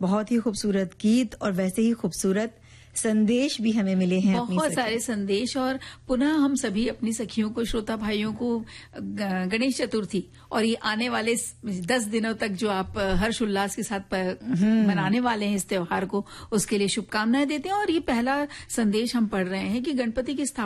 बहुत ही खूबसूरत गीत और वैसे ही खूबसूरत संदेश भी हमें मिले हैं। बहुत सारे संदेश। और पुनः हम सभी अपनी सखियों को, श्रोता भाइयों को गणेश चतुर्थी और ये आने वाले 10 दिनों तक जो आप हर्ष उल्लास के साथ मनाने वाले हैं इस त्योहार को, उसके लिए शुभकामनाएं देते हैं। और ये पहला संदेश हम पढ़ रहे हैं कि गणपति की स्थापना